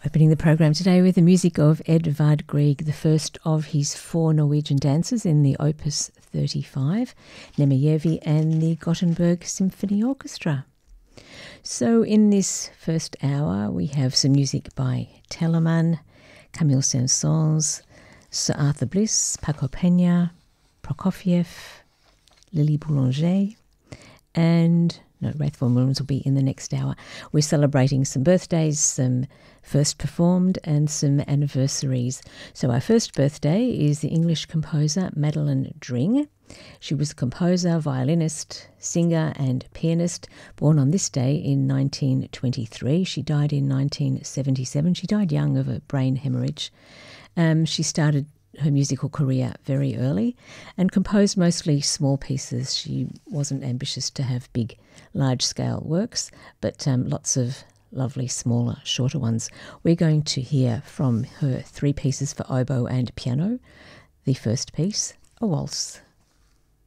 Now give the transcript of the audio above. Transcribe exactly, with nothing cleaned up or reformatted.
Opening the program today with the music of Edvard Grieg, the first of his four Norwegian dances in the Opus thirty-five, Nemejevi and the Gothenburg Symphony Orchestra. So in this first hour we have some music by Telemann, Camille Saint-Saëns, Sir Arthur Bliss, Paco Peña, Prokofiev, Lily Boulanger, and no, Wraith Vaughan Williams will be in the next hour. We're celebrating some birthdays, some first performed and some anniversaries. So our first birthday is the English composer Madeleine Dring. She was a composer, violinist, singer and pianist, born on this day in nineteen twenty-three. She died in nineteen seventy-seven. She died young of a brain hemorrhage. Um, she started her musical career very early and composed mostly small pieces. She wasn't ambitious to have big, large-scale works, but um, lots of lovely, smaller, shorter ones. We're going to hear from her three pieces for oboe and piano. The first piece, a waltz.